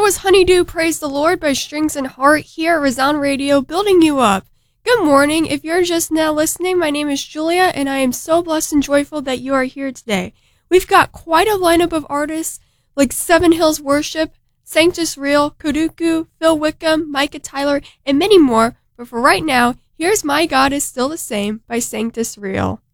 was Honeydew Praise the Lord by Strings and Heart here at Resound Radio, building you up. Good morning. If you're just now listening, my name is Julia, and I am so blessed and joyful that you are here today. We've got quite a lineup of artists like Seven Hills Worship, Sanctus Real, Koduku, Phil Wickham, Micah Tyler, and many more. But for right now, here's My God is Still the Same by Sanctus Real.